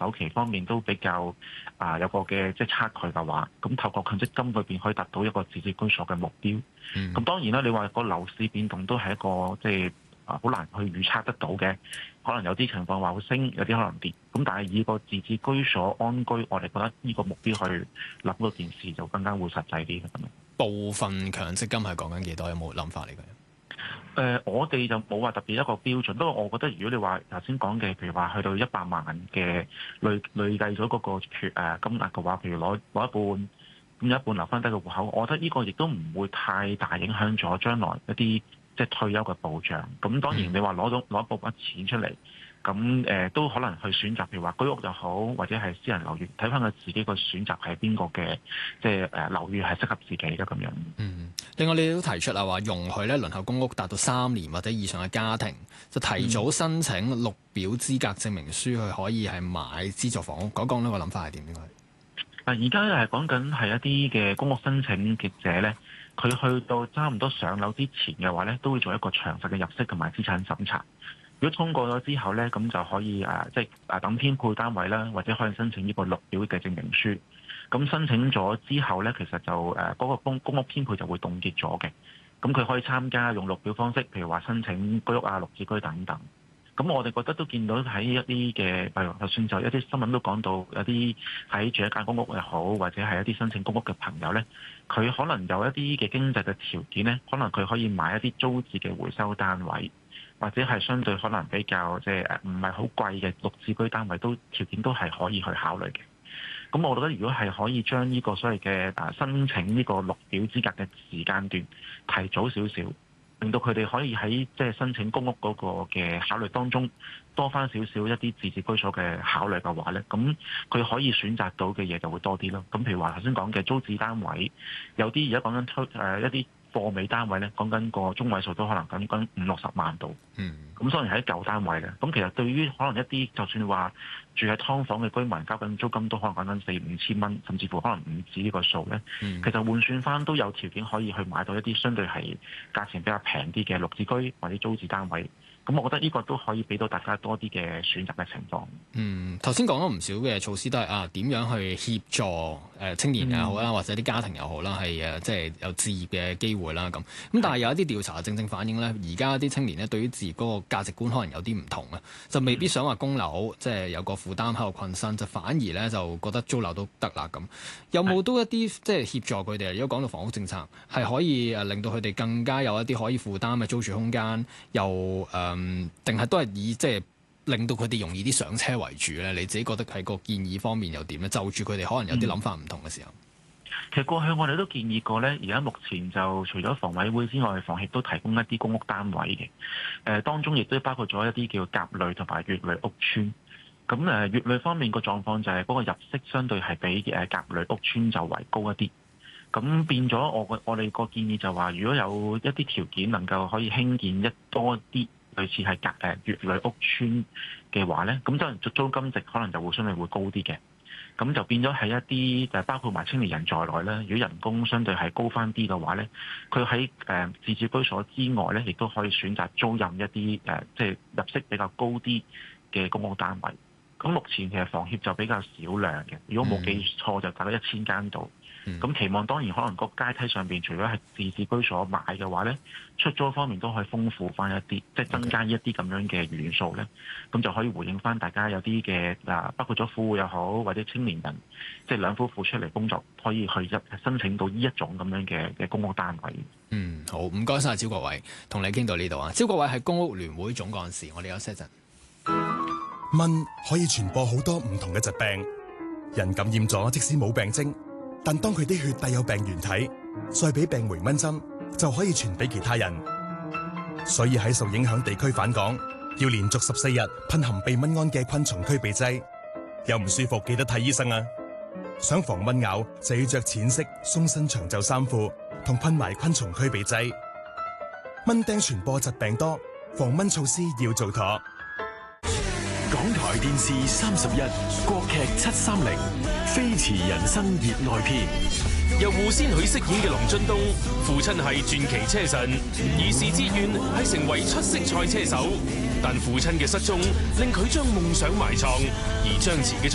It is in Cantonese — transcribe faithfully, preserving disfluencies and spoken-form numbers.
首期方面都比較啊、呃、有個嘅即係差距嘅話，咁透過強積金裏邊可以達到一個自置居所嘅目標。咁、嗯、當然啦，你話個樓市變動都係一個即係啊好難去預測得到嘅，可能有啲情況話會升，有啲可能跌。咁但係以個自置居所安居，我哋覺得呢個目標去諗嗰件事就更加會實際啲咁樣。 部分強積金係講緊幾多？有冇諗法嚟嘅？ 誒、呃，我哋就冇話特別一個標準，不過我覺得如果你話頭先講嘅，譬如話去到一百萬嘅累累計咗嗰個缺誒金額嘅話，譬如攞攞一半，咁有一半留翻低個戶口，我覺得呢個亦都唔會太大影響咗將來一啲即係退休嘅保障。咁當然你話攞到攞一部分錢出嚟。咁誒、呃、都可能去選擇，譬如話居屋就好，或者係私人樓宇，睇翻佢自己個選擇係邊個嘅，即係誒樓宇係適合自己嘅咁樣。 嗯，另外你都提出啊，話容許咧輪候公屋達到三年或者以上嘅家庭，就提早申請綠表資格證明書，去可以係買資助房屋。講講呢個諗法係點？應該嗱，而家係講緊係一啲嘅公屋申請嘅者咧，佢去到差唔多上樓之前嘅話咧，都會做一個詳細嘅入息同埋資產審查。如果通過咗之後咧，咁就可以誒，即係誒等編配單位啦，或者可以申請呢個綠表嘅證明書。咁申請咗之後咧，其實就誒嗰、呃那個公公屋編配就會凍結咗嘅。咁佢可以參加用綠表方式，譬如話申請居屋啊、綠置居等等。咁我哋覺得都見到喺一啲嘅，譬如就算就一啲新聞都講到，有啲喺住一間公屋又好，或者係一啲申請公屋嘅朋友咧，佢可能有一啲嘅經濟嘅條件咧，可能佢可以買一啲租置嘅回收單位。或者係相對可能比較即係誒唔係好貴嘅綠置居單位，都條件都係可以去考慮嘅。咁我覺得如果係可以將呢個所謂嘅誒申請呢個綠表資格嘅時間段提早少少，令到佢哋可以喺即係申請公屋嗰個嘅考慮當中多翻少少一啲自置居所嘅考慮嘅話咧，咁佢可以選擇到嘅嘢就會多啲咯。咁譬如話頭先講嘅租置單位，有啲而家講緊推誒一啲貨尾單位咧，講緊個中位數都可能講緊五六十萬度。嗯。咁雖然係舊單位咧，咁其實對於可能一啲就算話住喺劏房嘅居民交緊租金都可能講緊四五千蚊，甚至乎可能唔止呢個數咧。嗯。其實換算翻都有條件可以去買到一啲相對係價錢比較平啲嘅綠置居或者租置單位。咁我覺得呢個都可以俾到大家多啲嘅選擇嘅情況。嗯， 頭先講咗唔少嘅措施都係啊，點樣去協助誒青年又好啦，或者啲家庭又好啦，係誒即係有置業嘅機會啦咁。咁但係有一啲調查正正反映咧，而家啲青年咧對於置業嗰個價值觀可能有啲唔同啊，就未必想話供樓，即係有個負擔喺度困身，就反而咧就覺得租樓都得啦咁。有冇都一啲即係協助佢哋？如果講到房屋政策，係可以誒令到佢哋更加有一啲可以負擔嘅租住空間，又誒。呃嗯，定係都係以即係令到佢哋容易啲上車為主咧？你自己覺得喺個建議方面又點咧？就住佢哋可能有啲諗法唔同嘅時候， 嗯、其實過去我哋都建議過咧。而家目前就除咗房委會之外，房協都提供一啲公屋單位嘅。誒、呃，當中亦都包括咗一啲叫甲類同埋乙類屋邨。咁誒，乙類方面個狀況就係嗰個入息相對係比誒甲類屋邨就為高一啲。咁變咗我個我哋個建議就話，如果有一啲條件能夠可以興建一多啲類似係甲誒乙類屋邨嘅話咧，咁即係租金值可能就會相對會高啲嘅。咁就變咗係一啲就包括埋青年人在內咧，如果人工相對係高翻啲嘅話咧，佢喺誒自置居所之外咧，亦都可以選擇租賃一啲誒即係入息比較高啲嘅公屋單位。咁目前其實房協就比較少量嘅，如果冇記錯就大概一千間度。咁、嗯、期望當然可能個階梯上邊除咗係自置居所買嘅話咧，出租方面都可以豐富翻一啲，即係增加一啲咁樣嘅元素咧，咁就可以回應翻大家有啲嘅嗱，包括咗富戶又好，或者青年人，即係兩夫婦出嚟工作，可以去一申請到呢一種咁樣嘅嘅公屋單位。 嗯，好，唔該晒招國偉，同你傾到呢度啊。招國偉係公屋聯會總幹事，我哋休息一陣。 蚊可以傳播好多唔同嘅疾病，人感染咗即使冇病徵，但當佢啲血帶有病原體，再俾病回蚊針，就可以傳俾其他人。所以喺受影響地區返港，要連續十四日噴含避蚊胺嘅昆蟲驅避劑。有唔舒服記得睇醫生啊！想防蚊咬就要着淺色鬆身長袖衫褲，同噴埋昆蟲驅避劑。蚊叮傳播疾病多，防蚊措施要做妥。 港台電視三十一，國劇七三零，《飛馳人生熱愛篇》， 由胡先煦飾演嘅龍津東，父親係傳奇車神，兒時志願係成為出色賽車手，但父親嘅失蹤令佢將夢想埋藏，而將自己